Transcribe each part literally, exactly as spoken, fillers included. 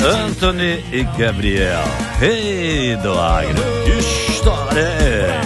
Anthony e Gabriel, rei do agro. História.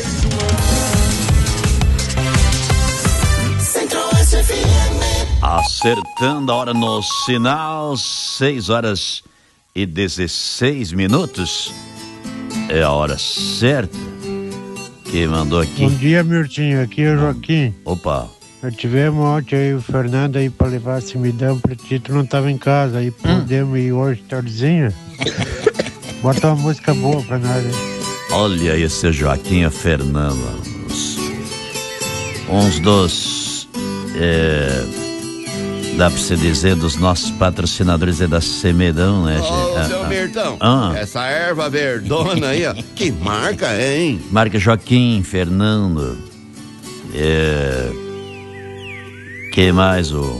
Acertando a hora no sinal, seis horas e dezesseis minutos. É a hora certa. Quem mandou aqui? Bom dia, Mirtinho. Aqui é o Joaquim. Opa. Nós tivemos ontem aí o Fernando aí pra levar a cimidão pra ti. Tu não tava em casa aí. Podemos hum. ir hoje tardezinha. Bota uma música boa pra nós aí. Olha esse Joaquim e Fernando. Uns dos... É... Dá pra você dizer dos nossos patrocinadores é da Semedão, né, gente? Ô, ah, seu ah. Mirtão, ah. essa erva verdona aí, ó, que marca é, hein? Marca Joaquim, Fernando. É... Que mais, o...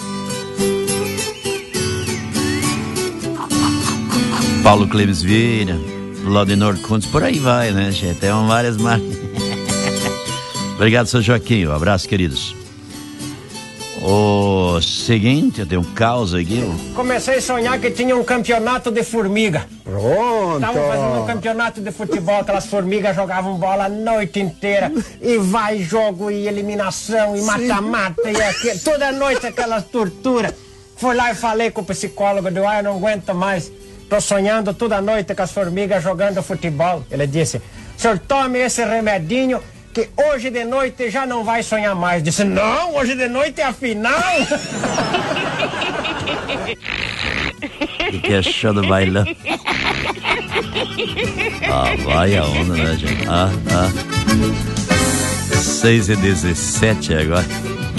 Paulo Cleves Vieira, Laudenor Kunz, por aí vai, né, gente? Tem várias marcas. Obrigado, seu Joaquim. Um abraço, queridos. O seguinte, eu tenho um caos aqui. Comecei a sonhar que tinha um campeonato de formiga. Pronto. Estavam fazendo um campeonato de futebol, aquelas formigas jogavam bola a noite inteira. E vai jogo e eliminação e mata-mata e aquilo. Toda noite aquelas torturas. Fui lá e falei com o psicólogo, deu, ah, eu não aguento mais. Tô sonhando toda noite com as formigas jogando futebol. Ele disse, senhor, tome esse remedinho que hoje de noite já não vai sonhar mais. Disse, não, hoje de noite é a final. O que achou do bailão? Ah, vai a onda, né, gente? Ah, ah. seis e dezessete agora.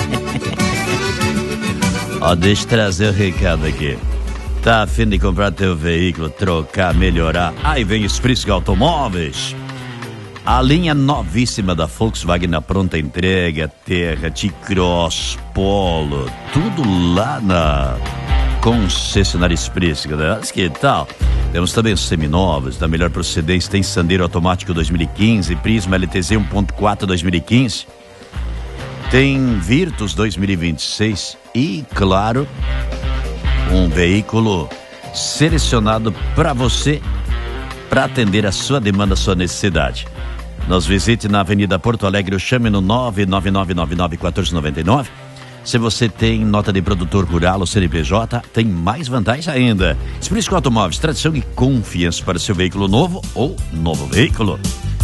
Ó, deixa eu trazer o recado aqui. Tá a fim de comprar teu veículo, trocar, melhorar? Aí vem Sprisco Automóveis. A linha novíssima da Volkswagen na pronta entrega, Terra, T-Cross, Polo, tudo lá na concessionária Sprisco, né? Que tal? Temos também os seminovos, da melhor procedência, tem Sandero automático dois mil e quinze, Prisma L T Z um ponto quatro dois mil e quinze, tem Virtus dois mil e vinte e seis e, claro, um veículo selecionado para você, para atender a sua demanda, a sua necessidade. Nos visite na Avenida Porto Alegre ou chame no nove nove nove nove nove um quatro nove nove. Se você tem nota de produtor rural ou C N P J, tem mais vantagens ainda. Sprisco Automóveis, tradição e confiança para seu veículo novo ou novo veículo.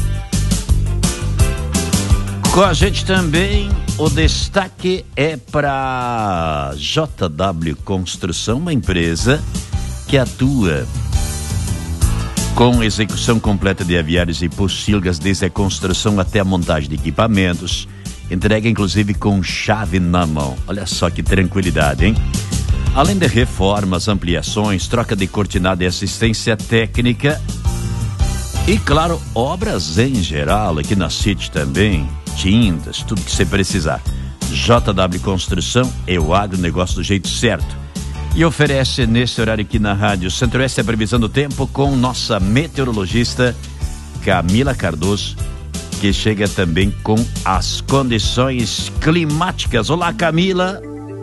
Com a gente também, o destaque é para J W Construção, uma empresa que atua com execução completa de aviários e pocilgas, desde a construção até a montagem de equipamentos. Entrega inclusive com chave na mão. Olha só que tranquilidade, hein? Além de reformas, ampliações, troca de cortinado e assistência técnica. E claro, obras em geral, aqui na City também. Tintas, tudo que você precisar. J W Construção é o agronegócio do jeito certo. E oferece nesse horário aqui na Rádio Centro-Oeste a previsão do tempo com nossa meteorologista Camila Cardoso, que chega também com as condições climáticas. Olá, Camila.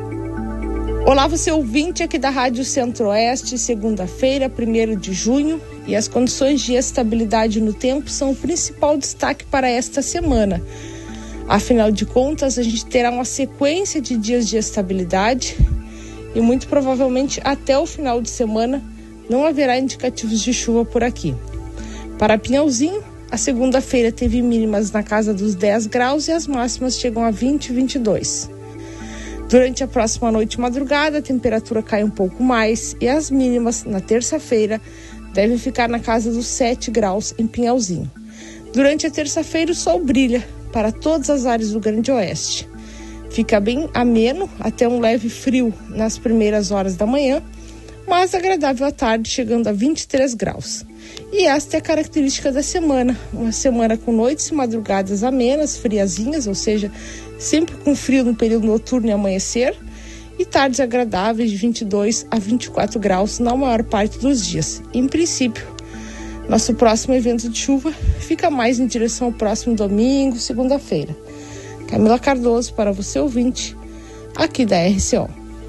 Olá, você ouvinte aqui da Rádio Centro-Oeste, segunda-feira, primeiro de junho, e as condições de estabilidade no tempo são o principal destaque para esta semana. Afinal de contas, a gente terá uma sequência de dias de estabilidade e muito provavelmente até o final de semana não haverá indicativos de chuva por aqui. Para Pinhalzinho, a segunda-feira teve mínimas na casa dos dez graus e as máximas chegam a vinte e vinte e dois. Durante a próxima noite e madrugada, a temperatura cai um pouco mais e as mínimas na terça-feira devem ficar na casa dos sete graus em Pinhalzinho. Durante a terça-feira, o sol brilha para todas as áreas do Grande Oeste. Fica bem ameno, até um leve frio nas primeiras horas da manhã, mas agradável à tarde, chegando a vinte e três graus. E esta é a característica da semana, uma semana com noites e madrugadas amenas, friazinhas, ou seja, sempre com frio no período noturno e amanhecer, e tardes agradáveis de vinte e dois a vinte e quatro graus na maior parte dos dias. Em princípio, nosso próximo evento de chuva fica mais em direção ao próximo domingo, segunda-feira. Camila Cardoso, para você ouvinte, aqui da R C O.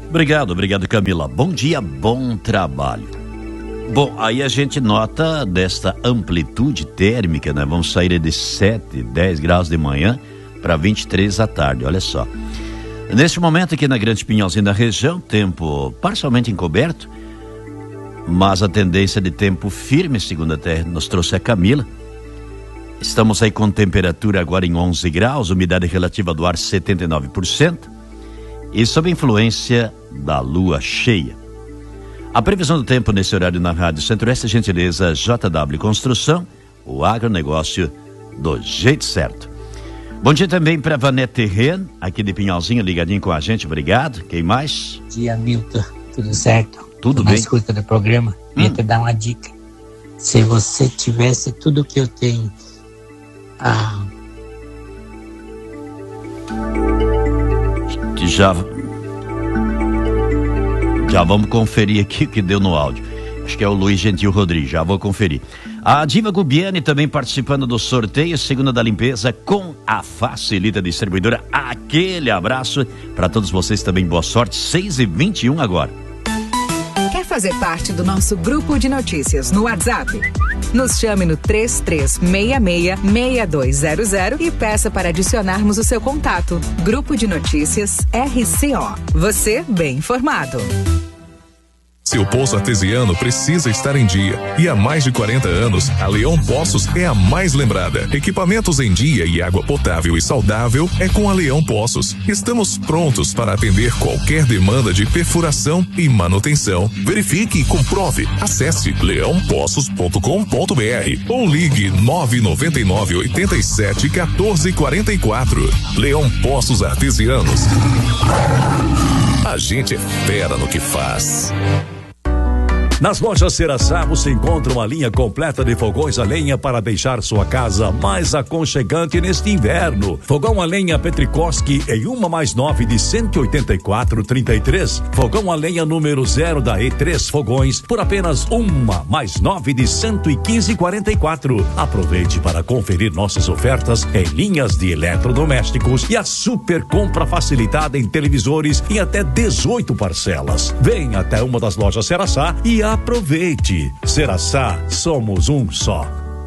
Obrigado, obrigado, Camila. Bom dia, bom trabalho. Bom, aí a gente nota desta amplitude térmica, né? Vamos sair de sete, dez graus de manhã para vinte e três à tarde, olha só. Neste momento aqui na Grande Pinhalzinho da região, tempo parcialmente encoberto, mas a tendência de tempo firme, segundo até nos trouxe a Camila. Estamos aí com temperatura agora em onze graus, umidade relativa do ar setenta e nove por cento e sob influência da lua cheia. A previsão do tempo nesse horário na Rádio Centro-Oeste, gentileza J W Construção, o agronegócio do jeito certo. Bom dia também para Vanete Ren, aqui de Pinhalzinho, ligadinho com a gente, obrigado. Quem mais? Bom dia, Milton, tudo certo? Tudo Na bem. escuta do programa, Hum. ia te dar uma dica. Se você tivesse tudo que eu tenho, ah, Que já já vamos conferir aqui o que deu no áudio. Acho que é o Luiz Gentil Rodrigues, já vou conferir. A Diva Gubiani também participando do sorteio, segunda da limpeza com a Facilita Distribuidora. Aquele abraço para todos vocês também, boa sorte, seis e vinte e um agora. Quer fazer parte do nosso grupo de notícias no WhatsApp? Nos chame no três três seis seis, seis dois zero zero e peça para adicionarmos o seu contato. Grupo de Notícias R C O. Você bem informado. Seu poço artesiano precisa estar em dia. E há mais de quarenta anos, a Leão Poços é a mais lembrada. Equipamentos em dia e água potável e saudável é com a Leão Poços. Estamos prontos para atender qualquer demanda de perfuração e manutenção. Verifique e comprove. Acesse leão poços ponto com ponto b r ou ligue nove nove nove, oito sete, um quatro quatro quatro. Leão Poços Artesianos. A gente é fera no que faz. Nas lojas Ceraçá você encontra uma linha completa de fogões a lenha para deixar sua casa mais aconchegante neste inverno. Fogão a lenha Petrikoski em uma mais nove de cento e oitenta e quatro reais e trinta e três centavos. Fogão a lenha número zero da E três Fogões por apenas uma mais nove de cento e quinze reais e quarenta e quatro centavos. Aproveite para conferir nossas ofertas em linhas de eletrodomésticos e a super compra facilitada em televisores em até dezoito parcelas. Venha até uma das lojas Ceraçá e aproveite. Ceraçá, somos um só.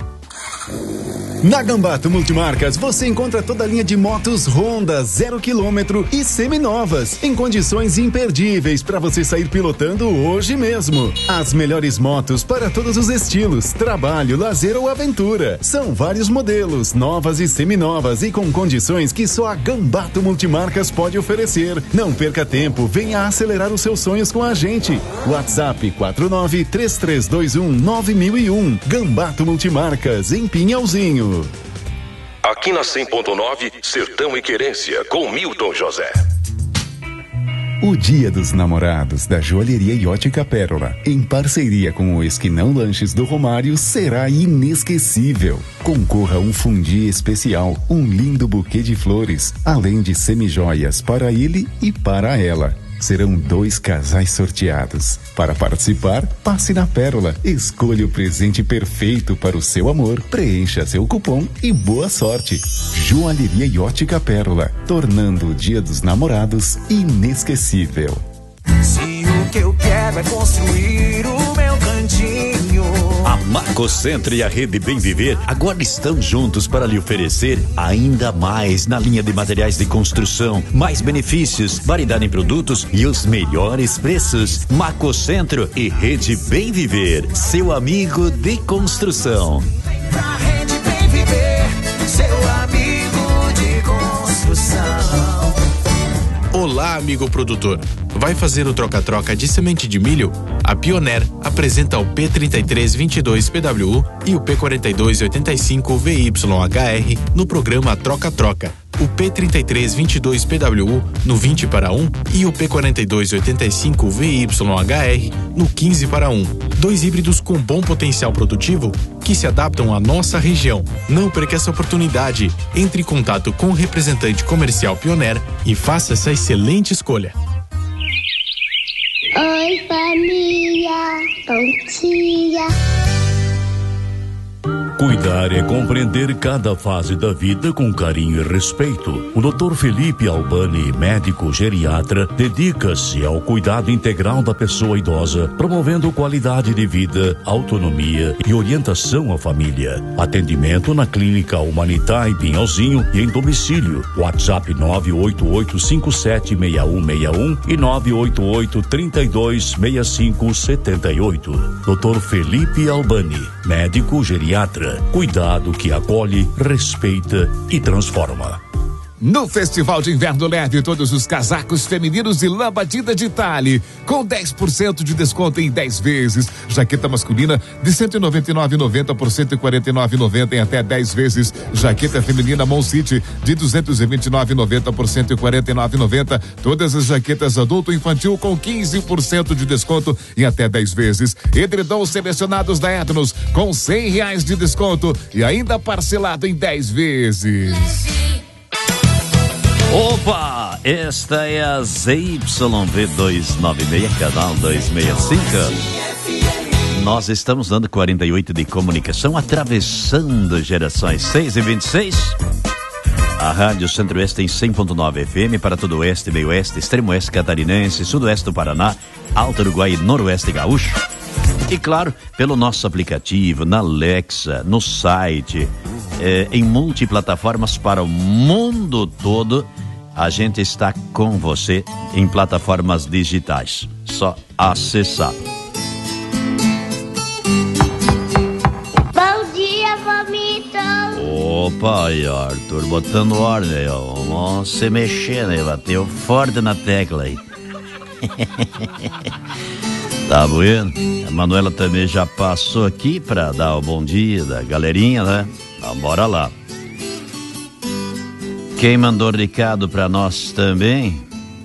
Na Gambato Multimarcas você encontra toda a linha de motos Honda zero quilômetro e seminovas em condições imperdíveis para você sair pilotando hoje mesmo. As melhores motos para todos os estilos, trabalho, lazer ou aventura. São vários modelos, novas e seminovas e com condições que só a Gambato Multimarcas pode oferecer. Não perca tempo, venha acelerar os seus sonhos com a gente. WhatsApp quatro nove três três dois um nove mil e um. Gambato Multimarcas em Pinhalzinho. Aqui na cem ponto nove, Sertão e Querência, com Milton José. O Dia dos Namorados da Joalheria e Ótica Pérola, em parceria com o Esquinão Lanches do Romário, será inesquecível. Concorra a um fundi especial, um lindo buquê de flores, além de semijoias para ele e para ela. Serão dois casais sorteados. Para participar, passe na Pérola, escolha o presente perfeito para o seu amor, preencha seu cupom e boa sorte. Joalheria e Ótica Pérola, tornando o Dia dos Namorados inesquecível. Se o que eu quero é construir o meu cantinho. A Macocentro e a Rede Bem Viver agora estão juntos para lhe oferecer ainda mais na linha de materiais de construção, mais benefícios, variedade em produtos e os melhores preços. Macocentro e Rede Bem Viver, seu amigo de construção. Pra Rede Bem Viver, seu amigo de construção. Olá, amigo produtor. Vai fazer o troca-troca de semente de milho? A Pioneer apresenta o P trinta e três vinte e dois P W U e o P quarenta e dois oitenta e cinco V Y H R no programa Troca-Troca. O P trinta e três vinte e dois P W U no vinte para um e o P quarenta e dois oitenta e cinco V Y H R no quinze para um. Dois híbridos com bom potencial produtivo que se adaptam à nossa região. Não perca essa oportunidade. Entre em contato com o representante comercial Pioneer e faça essa excelente escolha. Oi, família, bom dia. Cuidar é compreender cada fase da vida com carinho e respeito. O doutor Felipe Albani, médico geriatra, dedica-se ao cuidado integral da pessoa idosa, promovendo qualidade de vida, autonomia e orientação à família. Atendimento na Clínica Humanitar em Pinhalzinho e em domicílio. WhatsApp nove oito oito cinco sete seis um seis um e nove oito oito três dois seis cinco sete oito. doutor Felipe Albani, médico geriatra. Cuidado que acolhe, respeita e transforma. No Festival de Inverno Leve, todos os casacos femininos e lã batida de Itália, com dez por cento de desconto em dez vezes. Jaqueta masculina de cento e noventa e nove reais e noventa centavos por cento e quarenta e nove reais e noventa centavos em até dez vezes. Jaqueta feminina Mon City de duzentos e vinte e nove reais e noventa centavos por cento e quarenta e nove reais e noventa centavos. Todas as jaquetas adulto e infantil com quinze por cento de desconto em até dez vezes. Edredons selecionados da Etnos com cem reais de desconto e ainda parcelado em dez vezes. Opa, esta é a Z Y V duzentos e noventa e seis, canal duzentos e sessenta e cinco. Nós estamos dando quarenta e oito de comunicação, atravessando gerações. Seis e vinte e seis. A Rádio Centro-Oeste tem cem ponto nove F M para todo o Oeste, Meio Oeste, Extremo Oeste Catarinense, Sudoeste do Paraná, Alto Uruguai e Noroeste Gaúcho. E claro, pelo nosso aplicativo, na Alexa, no site, é, em multiplataformas para o mundo todo. A gente está com você em plataformas digitais. Só acessar. Bom dia, vomito. Opa, aí, Arthur, botando ordem, ó. Vamos se mexer, né? Bateu forte na tecla aí. Tá bueno? A Manuela também já passou aqui para dar o bom dia da galerinha, né? Então, bora lá. Quem mandou recado para nós também?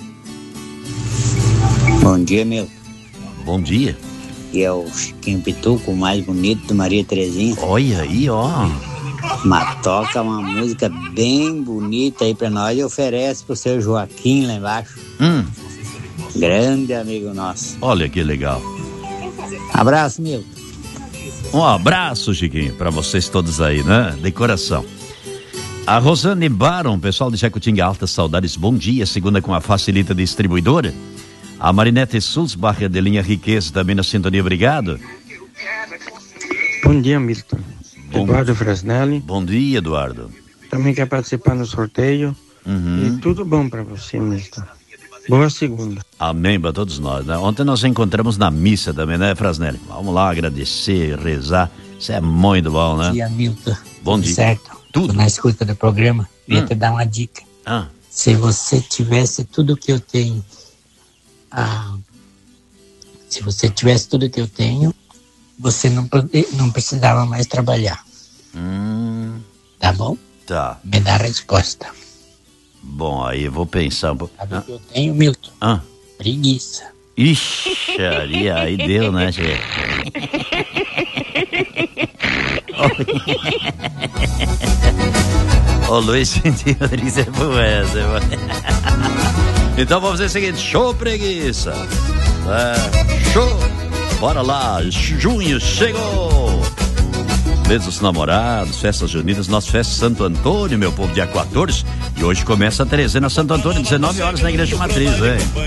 Bom dia, meu. Bom dia. E é o Chiquinho Pituco, o mais bonito de Maria Terezinha. Olha aí, ó. Mas toca uma música bem bonita aí pra nós e oferece pro seu Joaquim lá embaixo. Hum. Grande amigo nosso. Olha que legal. Abraço, meu. Um abraço, Chiquinho, para vocês todos aí, né? De coração. A Rosane Baron, pessoal de Jacutinga, altas saudades, bom dia, segunda com a Facilita Distribuidora. A Marinete Sulzbach, de linha Riqueza, também na sintonia, obrigado. Bom dia, Milton. Bom, Eduardo Frasnelli. Bom dia, Eduardo. Também quer participar no sorteio. Uhum. E tudo bom para você, Milton. Boa segunda. Amém para todos nós, né? Ontem nós encontramos na missa também, né, Frasnelli? Vamos lá agradecer, rezar. Isso é muito bom, né? Bom dia, Milton. Bom tudo dia. Certo. Tudo. Na escuta do programa, queria hum. te dar uma dica. Ah. Se você tivesse tudo que eu tenho, ah, se você tivesse tudo que eu tenho, você não, não precisava mais trabalhar. Hum. Tá bom? Tá. Me dá a resposta. Bom, aí eu vou pensar um pouco. Sabe o que eu tenho, Milton? Ah. Preguiça. Ixi, aí, aí deu, né, gente? Ô, oh, Luiz Rodrigues é boa essa. Então vamos fazer o seguinte, show preguiça. É, show. Bora lá, junho chegou. Mês dos namorados, festas juninas, nossa festa Santo Antônio, meu povo, dia quatorze. E hoje começa a trezena Santo Antônio, dezenove horas na Igreja Matriz, hein?